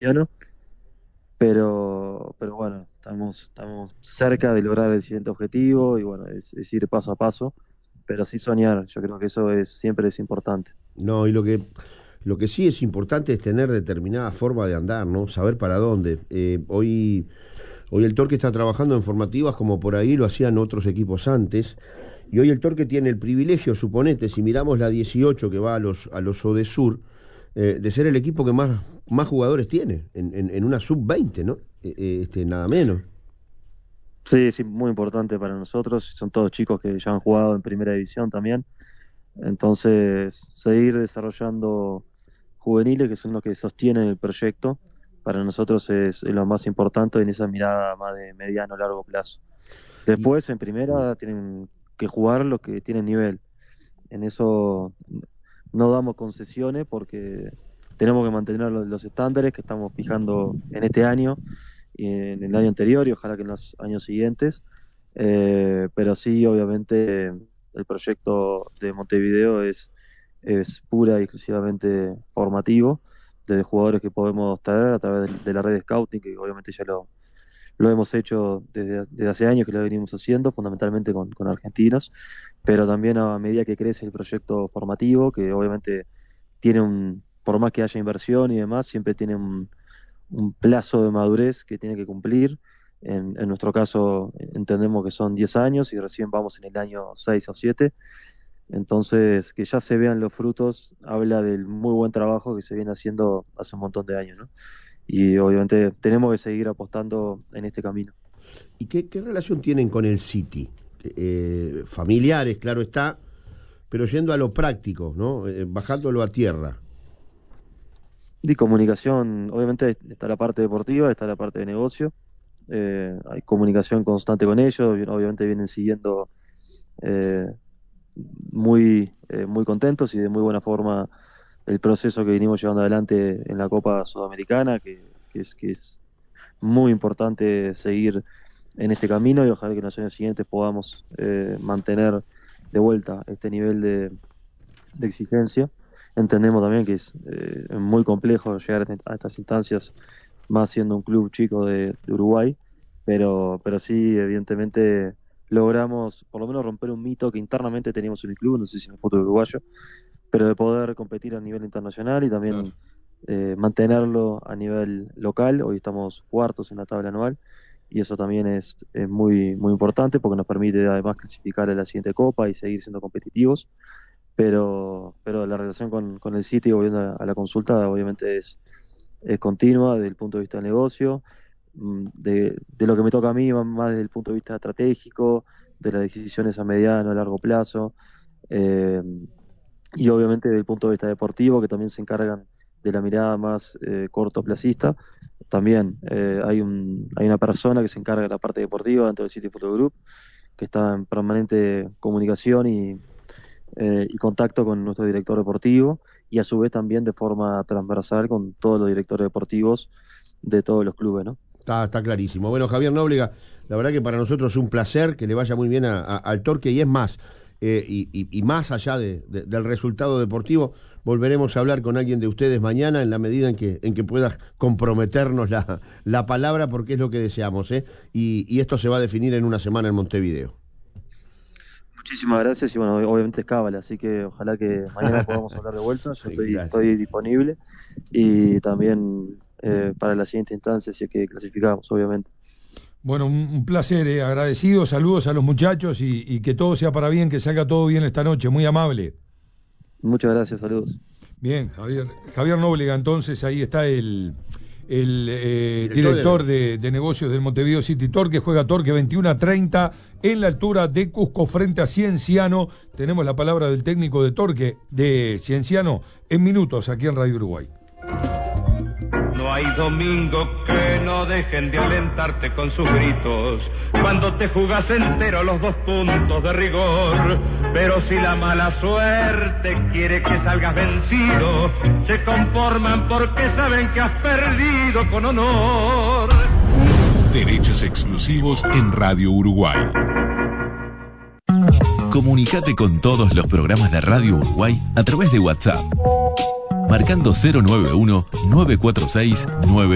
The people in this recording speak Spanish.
mediano, pero bueno, estamos cerca de lograr el siguiente objetivo y bueno, es ir paso a paso, pero sí soñar, yo creo que eso siempre es importante. No, y lo que sí es importante es tener determinada forma de andar, ¿no? Saber para dónde. Hoy el Torque está trabajando en formativas como por ahí lo hacían otros equipos antes. Y hoy el Torque tiene el privilegio, suponete, si miramos la 18 que va a los ODESUR, de ser el equipo que más jugadores tiene en una sub-20, ¿no? Nada menos. Sí, sí, muy importante para nosotros, son todos chicos que ya han jugado en primera división también, entonces seguir desarrollando juveniles que son los que sostienen el proyecto, para nosotros es lo más importante en esa mirada más de mediano largo plazo. Y, Después, en primera, tienen que jugar los que tienen nivel. En eso no damos concesiones porque tenemos que mantener los estándares que estamos fijando en este año y en el año anterior y ojalá que en los años siguientes. Pero sí, obviamente, el proyecto de Montevideo es pura y exclusivamente formativo, de jugadores que podemos traer a través de la red de scouting, que obviamente ya lo hemos hecho desde hace años que lo venimos haciendo, fundamentalmente con argentinos, pero también a medida que crece el proyecto formativo, que obviamente tiene por más que haya inversión y demás, siempre tiene un plazo de madurez que tiene que cumplir. En nuestro caso entendemos que son 10 años y recién vamos en el año 6 o 7. Entonces, que ya se vean los frutos habla del muy buen trabajo que se viene haciendo hace un montón de años, ¿no? Y obviamente tenemos que seguir apostando en este camino. ¿Y qué relación tienen con el City? Familiares, claro está, pero yendo a lo práctico, ¿no? Bajándolo a tierra. De comunicación, obviamente está la parte deportiva, está la parte de negocio, hay comunicación constante con ellos, obviamente vienen siguiendo eh, muy contentos y de muy buena forma el proceso que vinimos llevando adelante en la Copa Sudamericana, que es muy importante seguir en este camino y ojalá que en los años siguientes podamos mantener de vuelta este nivel de exigencia. Entendemos también que es muy complejo llegar a estas instancias, más siendo un club chico de Uruguay, pero sí, evidentemente logramos por lo menos romper un mito que internamente teníamos en el club, no sé si en el fútbol uruguayo, pero de poder competir a nivel internacional y Claro. también mantenerlo a nivel local. Hoy estamos cuartos en la tabla anual y eso también es muy importante porque nos permite además clasificar a la siguiente copa y seguir siendo competitivos. Pero la relación con el City, volviendo a la consulta, obviamente es continua desde el punto de vista del negocio, de lo que me toca a mí, más desde el punto de vista estratégico, de las decisiones a mediano, a largo plazo, eh, y obviamente desde el punto de vista deportivo, que también se encargan de la mirada más cortoplacista. También hay una persona que se encarga de la parte deportiva dentro del City Football Group, que está en permanente comunicación y contacto con nuestro director deportivo y a su vez también de forma transversal con todos los directores deportivos de todos los clubes, ¿no? Está clarísimo. Bueno, Javier Nóbrega, la verdad que para nosotros es un placer que le vaya muy bien al Torque y es más, y más allá del resultado deportivo, volveremos a hablar con alguien de ustedes mañana en la medida en que pueda comprometernos la palabra porque es lo que deseamos, ¿eh? Y esto se va a definir en una semana en Montevideo. Muchísimas gracias y bueno, obviamente es cábala, así que ojalá que mañana podamos hablar de vuelta, yo Gracias. estoy disponible y también para la siguiente instancia si es que clasificamos, obviamente. Bueno, un placer, agradecido, saludos a los muchachos y que todo sea para bien, que salga todo bien esta noche, muy amable. Muchas gracias, saludos. Bien, Javier Nóbrega, entonces ahí está el Director director de negocios del Montevideo City Torque, juega Torque 21:30 en la altura de Cusco frente a Cienciano. Tenemos la palabra del técnico de Torque, de Cienciano, en minutos aquí en Radio Uruguay. No hay domingo que no dejen de alentarte con sus gritos, cuando te jugás entero los 2 puntos de rigor. Pero si la mala suerte quiere que salgas vencido, se conforman porque saben que has perdido con honor. Derechos exclusivos en Radio Uruguay. Comunicate con todos los programas de Radio Uruguay a través de WhatsApp, marcando 091 946 9